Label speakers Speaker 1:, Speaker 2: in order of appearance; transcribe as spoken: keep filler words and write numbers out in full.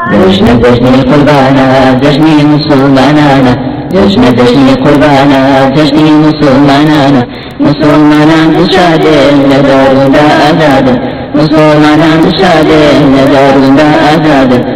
Speaker 1: جشن جشن قربانا جشن مسلمانانا جشن جشن قربانا جشن مسلمانانا مسلمانان شادين لدارنا أزاد مسلمانان شادين لدارنا أزاد